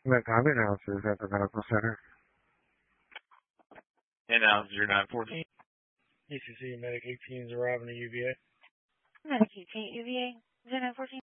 Time analysis at the medical center. And now 0914. ECC Medic 18 is arriving at UVA. Medic 18 UVA 0914.